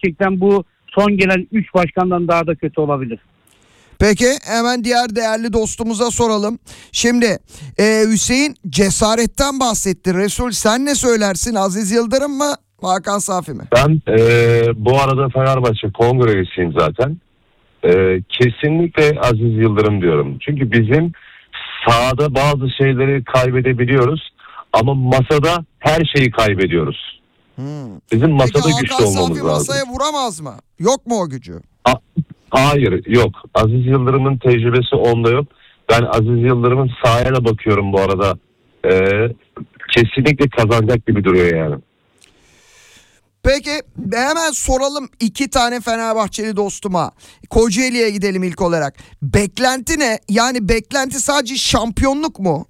gerçekten bu son gelen 3 başkandan daha da kötü olabilir. Peki hemen diğer değerli dostumuza soralım. Şimdi Hüseyin cesaretten bahsetti. Resul sen ne söylersin? Aziz Yıldırım mı? Hakan Safi mi? Ben bu arada Fenerbahçe kongre üyesiyim zaten. Kesinlikle Aziz Yıldırım diyorum. Çünkü bizim sahada bazı şeyleri kaybedebiliyoruz ama masada her şeyi kaybediyoruz. Bizim masada Peki, güçlü Hakan olmamız Safi lazım. masaya vuramaz mı? Yok mu o gücü? Hayır, yok. Aziz Yıldırım'ın tecrübesi onda yok. Ben Aziz Yıldırım'ın sahaya da bakıyorum bu arada. Kesinlikle kazanacak gibi duruyor yani. Peki hemen soralım 2 tane Fenerbahçeli dostuma. Kocaeli'ye gidelim ilk olarak. Beklenti ne? Yani beklenti sadece şampiyonluk mu?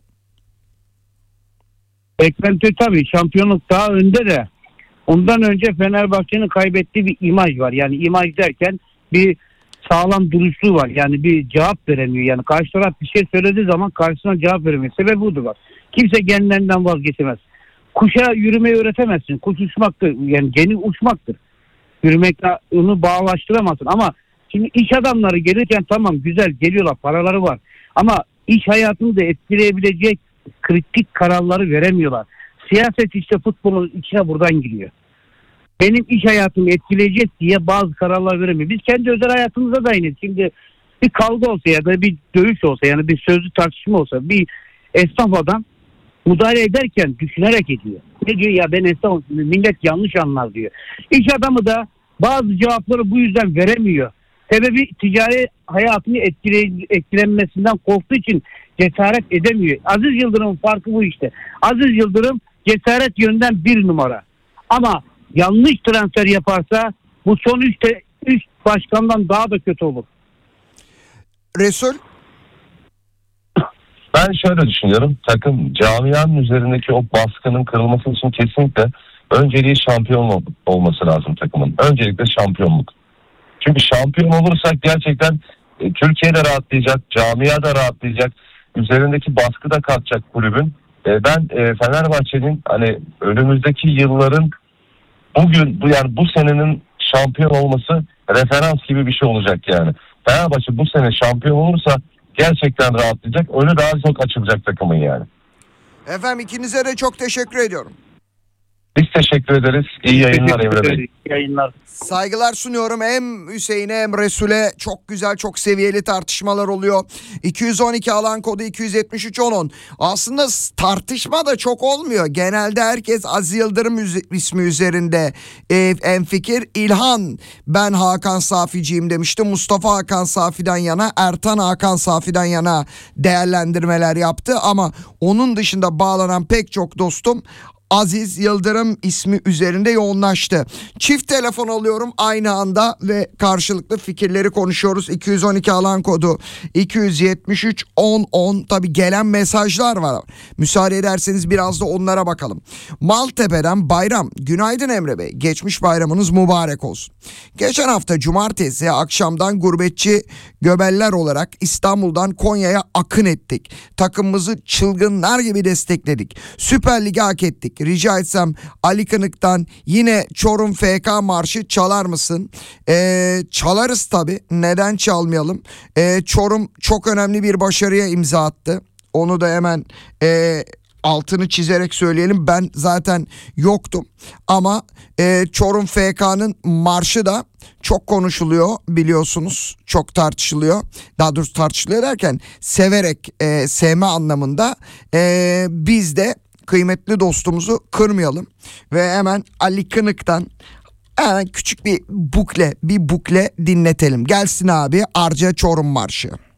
Beklenti tabii şampiyonluk daha önde de ondan önce Fenerbahçe'nin kaybettiği bir imaj var. Yani imaj derken bir sağlam duruşu var. Yani bir cevap veremiyor. Yani karşı taraf bir şey söylediği zaman karşısına cevap veremiyor. Sebebi budur bak. Kimse genlerinden vazgeçemez. Kuşa yürümeyi öğretemezsin. Kuş uçmaktır. Yani geni uçmaktır. Yürümekle onu bağlaştıramazsın. Ama şimdi iş adamları gelirken tamam güzel geliyorlar. Paraları var. Ama iş hayatını da etkileyebilecek kritik kararları veremiyorlar. Siyaset işte futbolun içine buradan giriyor. Benim iş hayatımı etkileyecek diye bazı kararlar veremiyor. Biz kendi özel hayatımıza da aynı. Şimdi bir kavga olsa ya da bir dövüş olsa yani bir sözlü tartışma olsa bir esnaf adam müdahale ederken düşünerek ediyor. Ne diyor ya ben esnafım millet yanlış anlar diyor. İş adamı da bazı cevapları bu yüzden veremiyor. Sebebi ticari hayatını etkilenmesinden korktuğu için cesaret edemiyor. Aziz Yıldırım'ın farkı bu işte. Aziz Yıldırım cesaret yönden 1 numara. Ama yanlış transfer yaparsa bu son 3 başkandan daha da kötü olur. Resul? Ben şöyle düşünüyorum. Takım camianın üzerindeki o baskının kırılması için kesinlikle önceliği şampiyon olması lazım takımın. Öncelikle şampiyonluk. Çünkü şampiyon olursak gerçekten Türkiye'de rahatlayacak, camia da rahatlayacak. Üzerindeki baskı da kalkacak kulübün. Ben Fenerbahçe'nin hani önümüzdeki yılların bu senenin şampiyon olması referans gibi bir şey olacak yani. Fenerbahçe bu sene şampiyon olursa gerçekten rahatlayacak. Önü daha çok açılacak takımın yani. Efendim ikinize de çok teşekkür ediyorum. Biz teşekkür ederiz. İyi yayınlar Emre Bey. İyi yayınlar. Saygılar sunuyorum hem Hüseyin'e hem Resul'e. Çok güzel, çok seviyeli tartışmalar oluyor. 212 alan kodu 27310. Aslında tartışma da çok olmuyor. Genelde herkes Aziz Yıldırım ismi üzerinde hemfikir. İlhan ben Hakan Saficiyim demişti. Mustafa Hakan Safi'den yana, Ertan Hakan Safi'den yana değerlendirmeler yaptı. Ama onun dışında bağlanan pek çok dostum Aziz Yıldırım ismi üzerinde yoğunlaştı. Çift telefon alıyorum aynı anda ve karşılıklı fikirleri konuşuyoruz. 212 alan kodu 273 1010. Tabi gelen mesajlar var. Müsaade ederseniz biraz da onlara bakalım. Maltepe'den Bayram. Günaydın Emre Bey. Geçmiş bayramınız mübarek olsun. Geçen hafta cumartesi akşamdan gurbetçi göbeller olarak İstanbul'dan Konya'ya akın ettik. Takımımızı çılgınlar gibi destekledik. Süper Lig'i hak ettik. Rica etsem Ali Kınık'tan yine Çorum FK marşı çalar mısın? Çalarız tabii. Neden çalmayalım? Çorum çok önemli bir başarıya imza attı. Onu da hemen altını çizerek söyleyelim. Ben zaten yoktum. Ama Çorum FK'nın marşı da çok konuşuluyor biliyorsunuz. Çok tartışılıyor. Daha doğrusu tartışılıyor derken severek sevme anlamında biz de kıymetli dostumuzu kırmayalım ve hemen Ali Kınık'tan hemen küçük bir bukle dinletelim. Gelsin abi Arca Çorum Marşı.